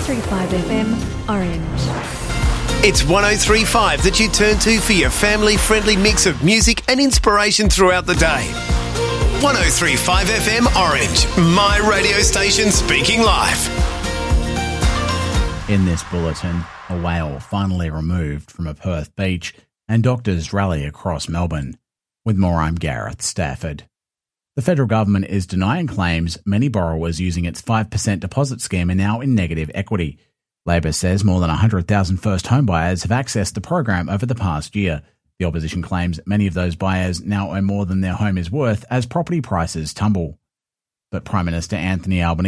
103.5 FM, Orange. It's 103.5 that you turn to for your family-friendly mix of music and inspiration throughout the day. 103.5 FM Orange, my radio station speaking live. In this bulletin, a whale finally removed from a Perth beach and doctors rally across Melbourne. With more, I'm Gareth Stafford. The federal government is denying claims many borrowers using its 5% deposit scheme are now in negative equity. Labor says more than 100,000 first home buyers have accessed the program over the past year. The opposition claims many of those buyers now owe more than their home is worth as property prices tumble. But Prime Minister Anthony Albanese